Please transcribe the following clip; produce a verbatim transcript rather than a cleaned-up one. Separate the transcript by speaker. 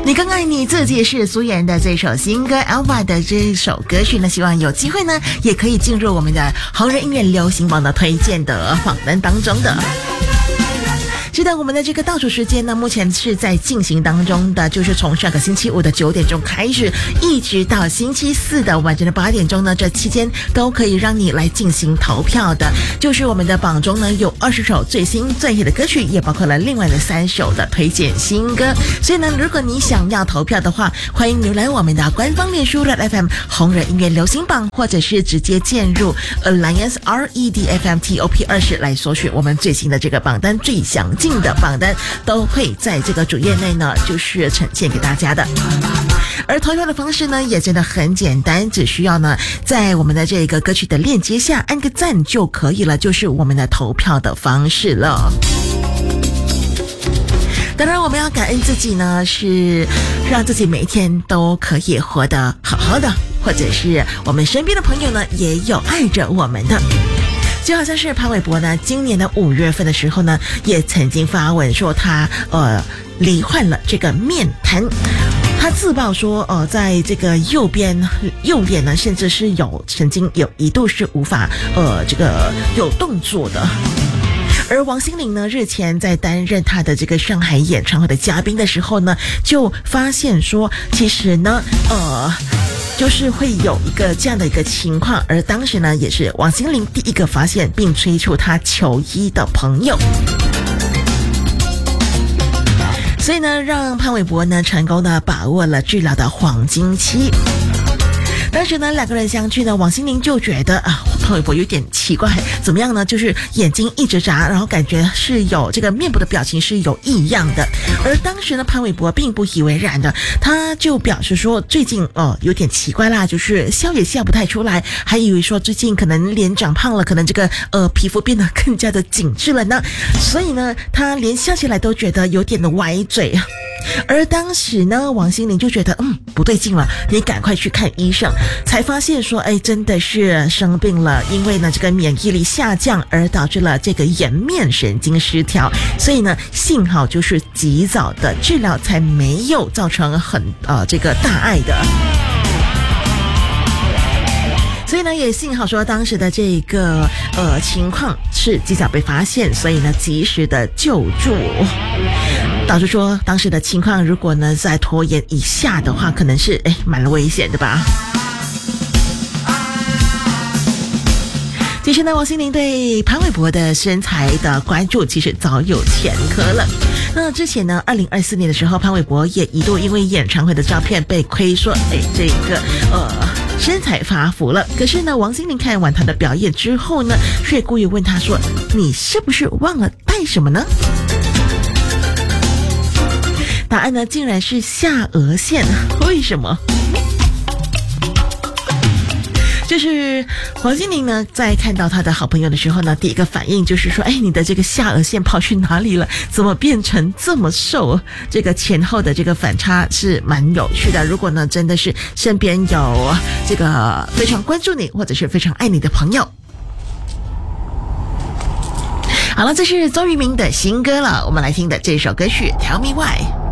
Speaker 1: 你更爱你自己是苏妍的这首新歌 Alpha 的这首歌曲呢，希望有机会呢也可以进入我们的红人音乐流行榜的推荐的榜单当中的。是的，我们的这个倒数时间呢，目前是在进行当中的，就是从上个星期五的九点钟开始，一直到星期四的晚上的八点钟呢，这期间都可以让你来进行投票的。就是我们的榜中呢有二十首最新最 hit 的歌曲，也包括了另外的三首的推荐新歌。所以呢，如果你想要投票的话，欢迎浏览我们的官方脸书 Red F M 红人音乐流行榜，或者是直接进入 Alliance R E D F M T O P 二十来索取我们最新的这个榜单，最详尽的榜单都会在这个主页内呢，就是呈现给大家的。而投票的方式呢，也真的很简单，只需要呢，在我们的这个歌曲的链接下按个赞就可以了，就是我们的投票的方式了。当然我们要感恩自己呢，是让自己每一天都可以活得好好的，或者是我们身边的朋友呢，也有爱着我们的。就好像是潘玮柏呢，今年的五月份的时候呢，也曾经发文说他呃罹患了这个面瘫。他自曝说，呃，在这个右边右脸呢，甚至是有曾经有一度是无法呃这个有动作的。而王心凌呢，日前在担任她的这个上海演唱会的嘉宾的时候呢，就发现说，其实呢，呃。就是会有一个这样的一个情况，而当时呢，也是王心凌第一个发现并催促她求医的朋友。所以呢，让潘玮柏呢成功的把握了治疗的黄金期。当时呢，两个人相聚呢，王心凌就觉得啊，潘玮柏有点奇怪，怎么样呢？就是眼睛一直眨，然后感觉是有这个面部的表情是有异样的。而当时呢，潘玮柏并不以为然的，他就表示说，最近哦有点奇怪啦，就是笑也笑不太出来，还以为说最近可能脸长胖了，可能这个呃皮肤变得更加的紧致了呢。所以呢，他连笑起来都觉得有点的歪嘴。而当时呢，王心凌就觉得嗯不对劲了，你赶快去看医生。才发现说，哎，真的是生病了，因为呢这个免疫力下降而导致了这个颜面神经失调，所以呢幸好就是及早的治疗，才没有造成很呃这个大碍的。所以呢，也幸好说当时的这个呃情况是及早被发现，所以呢及时的救助。导致说当时的情况如果呢在拖延以下的话，可能是哎蛮危险的吧。其实呢，王心凌对潘玮柏的身材的关注其实早有前科了。那之前呢，二零二四年的时候，潘玮柏也一度因为演唱会的照片被亏说，哎，这个呃身材发福了。可是呢，王心凌看完他的表演之后呢，却故意问他说：“你是不是忘了带什么呢？”答案呢，竟然是下颚线。为什么？就是王心凌呢，在看到他的好朋友的时候呢，第一个反应就是说，哎，你的这个下颚线跑去哪里了？怎么变成这么瘦？这个前后的这个反差是蛮有趣的。如果呢，真的是身边有这个非常关注你或者是非常爱你的朋友。好了，这是周渝民的新歌了，我们来听的这首歌曲 Tell Me Why。